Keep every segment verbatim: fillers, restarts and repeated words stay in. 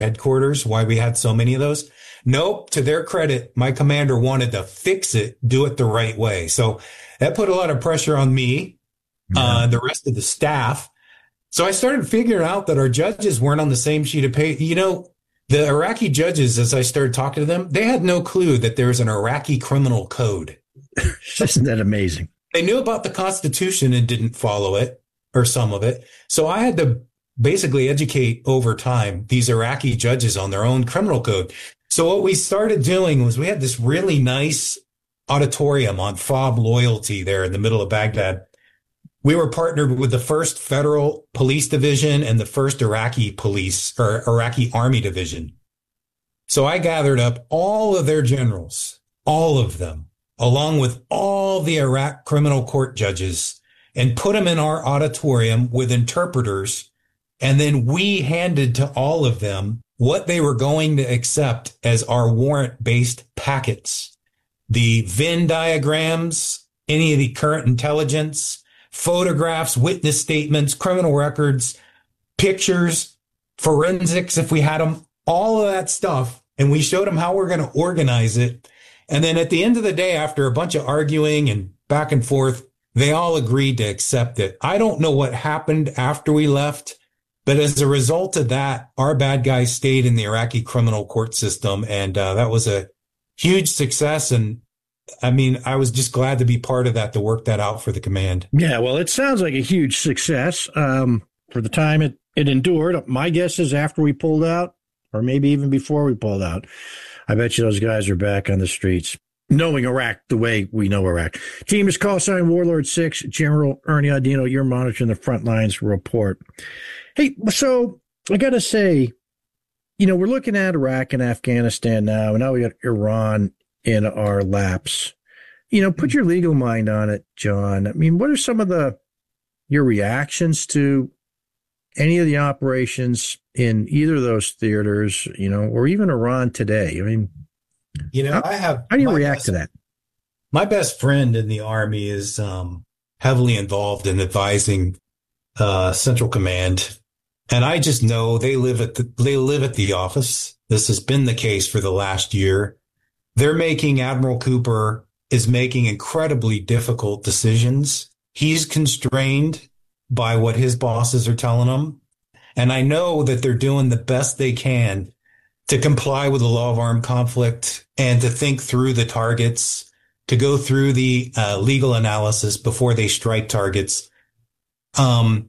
headquarters, why we had so many of those. Nope. To their credit, my commander wanted to fix it, do it the right way. So that put a lot of pressure on me, Yeah. uh, the rest of the staff. So I started figuring out that our judges weren't on the same sheet of paper. You know, the Iraqi judges, as I started talking to them, they had no clue that there was an Iraqi criminal code. Isn't that amazing? They knew about the Constitution and didn't follow it, or some of it. So I had to basically educate over time these Iraqi judges on their own criminal code. So what we started doing was we had this really nice auditorium on Fob Loyalty there in the middle of Baghdad. We were partnered with the first Federal Police Division and the first Iraqi Police or Iraqi Army Division. So I gathered up all of their generals, all of them, along with all the Iraq criminal court judges, and put them in our auditorium with interpreters. And then we handed to all of them what they were going to accept as our warrant-based packets. The Venn diagrams, any of the current intelligence, photographs, witness statements, criminal records, pictures, forensics, if we had them, all of that stuff. And we showed them how we're going to organize it. And then at the end of the day, after a bunch of arguing and back and forth, they all agreed to accept it. I don't know what happened after we left, but as a result of that, our bad guys stayed in the Iraqi criminal court system. And uh, that was a huge success. And I mean, I was just glad to be part of that, to work that out for the command. Yeah, well, it sounds like a huge success um, for the time it, it endured. My guess is after we pulled out, or maybe even before we pulled out, I bet you those guys are back on the streets, knowing Iraq the way we know Iraq. Team is call sign Warlord six. General Ernie Audino, you're monitoring the front lines report. Hey, so I got to say, you know, we're looking at Iraq and Afghanistan now, and now we got Iran in our laps. You know, put your legal mind on it, John. I mean, what are some of the your reactions to any of the operations in either of those theaters, you know, or even Iran today? I mean, you know, how, I have. How do you react best, to that? My best friend in the Army is um, heavily involved in advising uh, Central Command, and I just know they live at the they live at the office. This has been the case for the last year. They're making Admiral Cooper is making incredibly difficult decisions. He's constrained by what his bosses are telling him. And I know that they're doing the best they can to comply with the law of armed conflict and to think through the targets, to go through the uh, legal analysis before they strike targets. Um,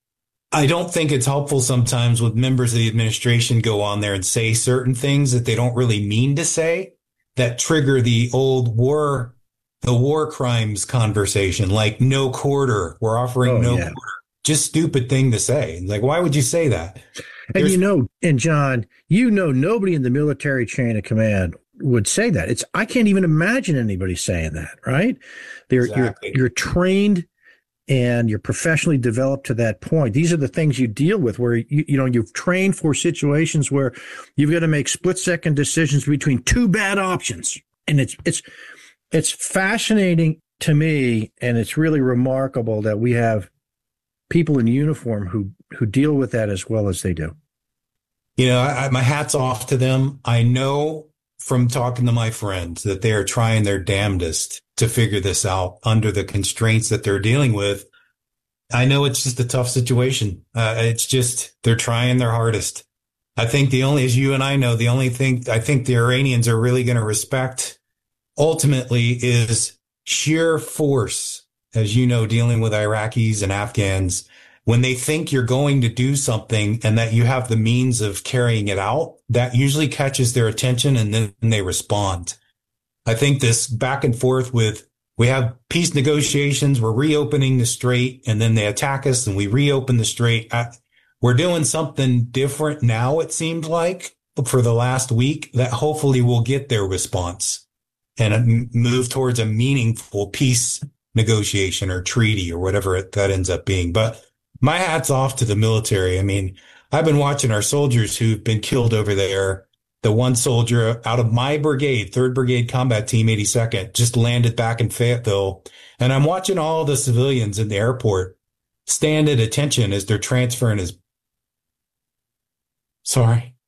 I don't think it's helpful sometimes when members of the administration go on there and say certain things that they don't really mean to say, that trigger the old war, the war crimes conversation, like no quarter. We're offering oh, no yeah. quarter. Just stupid thing to say. Like, why would you say that? And There's, you know, and John, you know, nobody in the military chain of command would say that. It's, I can't even imagine anybody saying that, right? They're, exactly. you're, you're trained and you're professionally developed to that point. These are the things you deal with where, you, you know, you've trained for situations where you've got to make split second decisions between two bad options. And it's, it's, it's fascinating to me. And it's really remarkable that we have people in uniform who, who deal with that as well as they do. You know, I, my hat's off to them. I know from talking to my friends that they are trying their damnedest to figure this out under the constraints that they're dealing with. I know it's just a tough situation. Uh, it's just, they're trying their hardest. I think the only, as you and I know, the only thing I think the Iranians are really going to respect ultimately is sheer force, as you know, dealing with Iraqis and Afghans. When they think you're going to do something and that you have the means of carrying it out, that usually catches their attention and then they respond. I think this back and forth with, we have peace negotiations, we're reopening the strait, and then they attack us and we reopen the strait. I, we're doing something different now, it seems like, for the last week, that hopefully will get their response and move towards a meaningful peace negotiation or treaty or whatever it, that ends up being. But my hat's off to the military. I mean, I've been watching our soldiers who've been killed over there. The one soldier out of my brigade, third Brigade Combat Team eighty-second, just landed back in Fayetteville. And I'm watching all the civilians in the airport stand at attention as they're transferring his. Sorry.